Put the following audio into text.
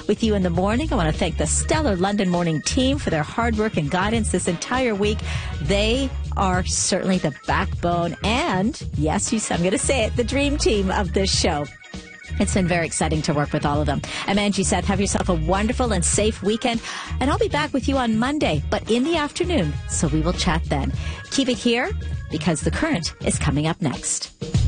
with you in the morning. I want to thank the stellar London Morning team for their hard work and guidance this entire week. They are certainly the backbone and, yes, I'm going to say it, the dream team of this show. It's been very exciting to work with all of them. I'm Angie Seth. Have yourself a wonderful and safe weekend. And I'll be back with you on Monday, but in the afternoon. So we will chat then. Keep it here because The Current is coming up next.